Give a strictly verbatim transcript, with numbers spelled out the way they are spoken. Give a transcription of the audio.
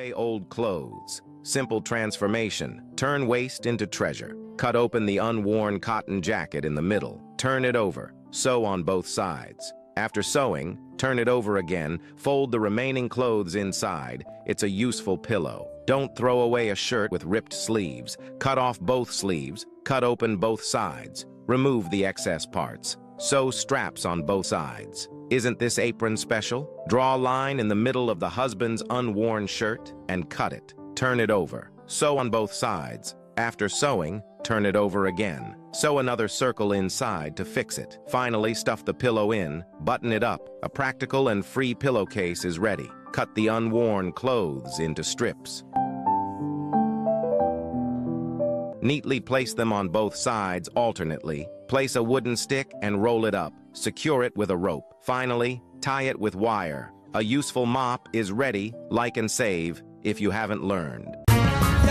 away old clothes. Simple transformation. Turn waste into treasure. Cut open the unworn cotton jacket in the middle. Turn it over. Sew on both sides. After sewing, turn it over again. Fold the remaining clothes inside. It's a useful pillow. Don't throw away a shirt with ripped sleeves. Cut off both sleeves. Cut open both sides. Remove the excess parts. Sew straps on both sides. Isn't this apron special? Draw a line in the middle of the husband's unworn shirt and cut it. Turn it over. Sew on both sides. After sewing, turn it over again. Sew another circle inside to fix it. Finally, stuff the pillow in, button it up. A practical and free pillowcase is ready. Cut the unworn clothes into strips. Neatly place them on both sides alternately. Place a wooden stick and roll it up. Secure it with a rope. Finally, tie it with wire. A useful mop is ready. Like and save if you haven't learned.